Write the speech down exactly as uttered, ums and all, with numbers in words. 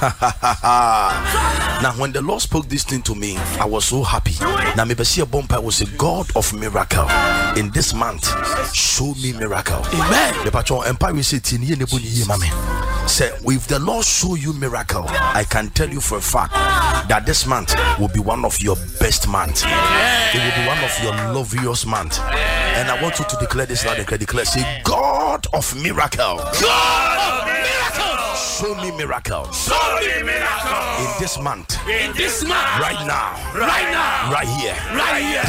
Now, when the Lord spoke this thing to me, I was so happy. Now, maybe see a bumper was a God of miracle in this month. Show me miracle. Amen. The patron empire said, "Say, if the Lord show you miracle, I can tell you for a fact that this month will be one of your best months. It will be one of your loveliest months." And I want you to declare this loud and clear. Declare, say, "God of miracle, God of miracle, show me miracle, show me miracle in this month, in this month, right now, right now, right here, right here."